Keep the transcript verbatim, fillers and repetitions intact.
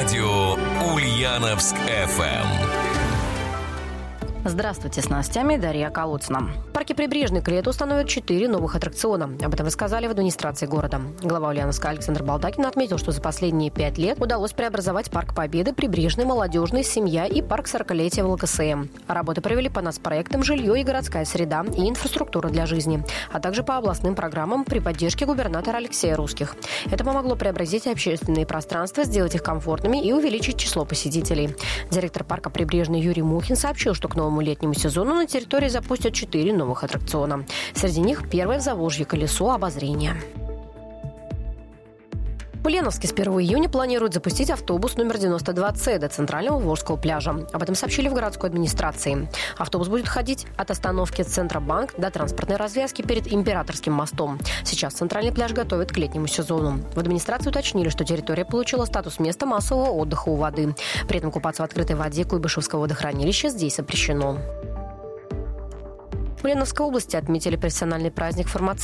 Радио Ульяновск эф эм. Здравствуйте, с новостями Дарья Колодцина. В парке Прибрежный к лету установят четыре новых аттракциона. Об этом рассказали в администрации города. Глава Ульяновска Александр Балдакин отметил, что за последние пять лет удалось преобразовать парк Победы, Прибрежный, Молодежный, Семья и парк сорокалетия в эл ка эс эм. Работы провели по нацпроектам «Жилье и городская среда» и «Инфраструктура для жизни», а также по областным программам при поддержке губернатора Алексея Русских. Это помогло преобразить общественные пространства, сделать их комфортными и увеличить число посетителей. Директор парка Прибрежный Юрий Мухин сообщил, что к новому летнему сезону на территории запустят четыре новых аттракциона. Среди них первое в Заволжье колесо обозрения. В Ульяновске с первого июня планируют запустить автобус номер девяносто два С до центрального Волжского пляжа. Об этом сообщили в городской администрации. Автобус будет ходить от остановки Центробанк до транспортной развязки перед Императорским мостом. Сейчас центральный пляж готовят к летнему сезону. В администрации уточнили, что территория получила статус места массового отдыха у воды. При этом купаться в открытой воде Куйбышевского водохранилища здесь запрещено. В Ульяновской области отметили профессиональный праздник фармацевтов.